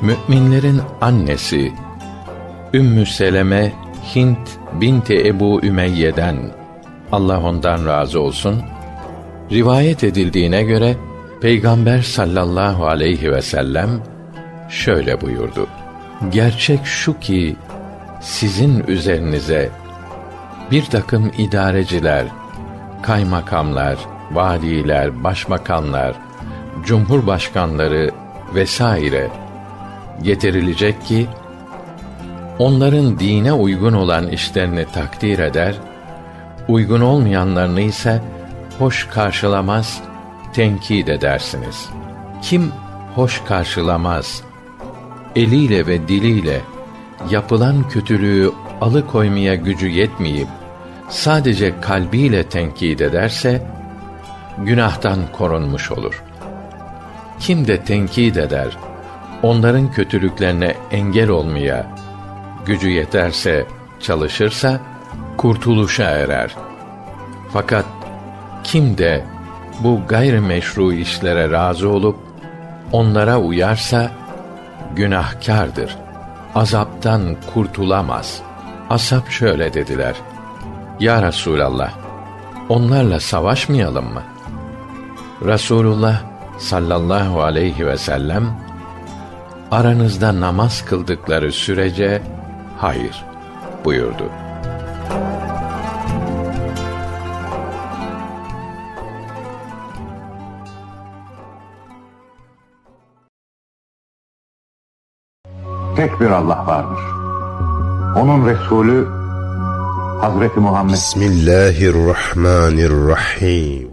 Müminlerin annesi Ümmü Seleme Hint binti Ebu Ümeyye'den, Allah ondan razı olsun, rivayet edildiğine göre Peygamber sallallahu aleyhi ve sellem şöyle buyurdu: gerçek şu ki sizin üzerinize bir takım idareciler, kaymakamlar, valiler, başbakanlar, cumhurbaşkanları vesaire getirilecek ki onların dine uygun olan işlerini takdir eder, uygun olmayanlarını ise hoş karşılamaz, tenkit edersiniz. Kim hoş karşılamaz, eliyle ve diliyle yapılan kötülüğü alıkoymaya gücü yetmeyip sadece kalbiyle tenkit ederse günahtan korunmuş olur. Kim de tenkit eder, onların kötülüklerine engel olmaya gücü yeterse, çalışırsa kurtuluşa erer. Fakat kim de bu gayrimeşru işlere razı olup onlara uyarsa günahkârdır. Azaptan kurtulamaz. Ashab şöyle dediler: Ya Resûlallah, onlarla savaşmayalım mı? Resulullah sallallahu aleyhi ve sellem, aranızda namaz kıldıkları sürece hayır buyurdu. Tek bir Allah vardır. Onun Resulü Hazreti Muhammed. Bismillahirrahmanirrahim.